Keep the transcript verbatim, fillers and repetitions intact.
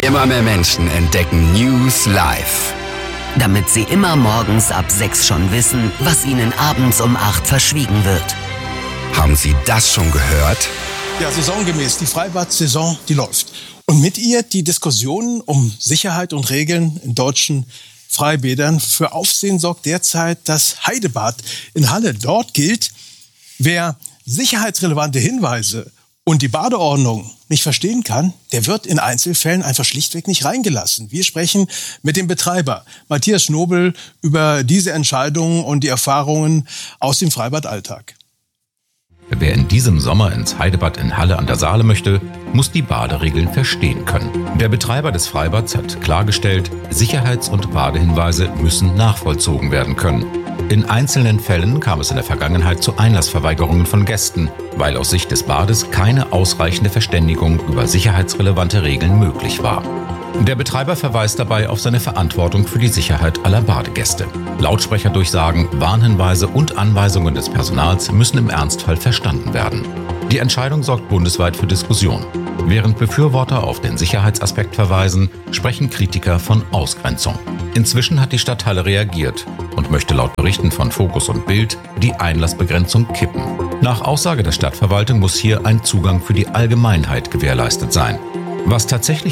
Immer mehr Menschen entdecken News live. Damit sie immer morgens ab sechs schon wissen, was ihnen abends um acht verschwiegen wird. Haben Sie das schon gehört? Ja, saisongemäß. Die Freibad-Saison, die läuft. Und mit ihr die Diskussionen um Sicherheit und Regeln in deutschen Freibädern. Für Aufsehen sorgt derzeit das Heidebad in Halle. Dort gilt, wer sicherheitsrelevante Hinweise und die Badeordnung nicht verstehen kann, der wird in Einzelfällen einfach schlichtweg nicht reingelassen. Wir sprechen mit dem Betreiber Matthias Schnobel über diese Entscheidungen und die Erfahrungen aus dem Freibadalltag. Wer in diesem Sommer ins Heidebad in Halle an der Saale möchte, muss die Baderegeln verstehen können. Der Betreiber des Freibads hat klargestellt, Sicherheits- und Badehinweise müssen nachvollzogen werden können. In einzelnen Fällen kam es in der Vergangenheit zu Einlassverweigerungen von Gästen, weil aus Sicht des Bades keine ausreichende Verständigung über sicherheitsrelevante Regeln möglich war. Der Betreiber verweist dabei auf seine Verantwortung für die Sicherheit aller Badegäste. Lautsprecherdurchsagen, Warnhinweise und Anweisungen des Personals müssen im Ernstfall verstanden werden. Die Entscheidung sorgt bundesweit für Diskussion. Während Befürworter auf den Sicherheitsaspekt verweisen, sprechen Kritiker von Ausgrenzung. Inzwischen hat die Stadt Halle reagiert und möchte laut Berichten von Focus und Bild die Einlassbegrenzung kippen. Nach Aussage der Stadtverwaltung muss hier ein Zugang für die Allgemeinheit gewährleistet sein. Was tatsächlich